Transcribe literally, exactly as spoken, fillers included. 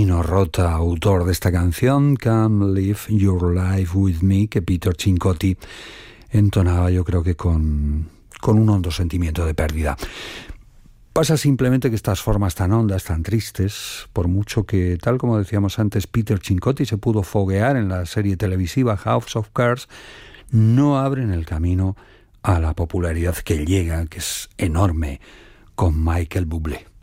Nino Rota, autor de esta canción, Come Live Your Life With Me, que Peter Cincotti entonaba, yo creo que con, con un hondo sentimiento de pérdida. Pasa simplemente que estas formas tan hondas, tan tristes, por mucho que, tal como decíamos antes, Peter Cincotti se pudo foguear en la serie televisiva House of Cards, no abren el camino a la popularidad que llega, que es enorme, con Michael Bublé.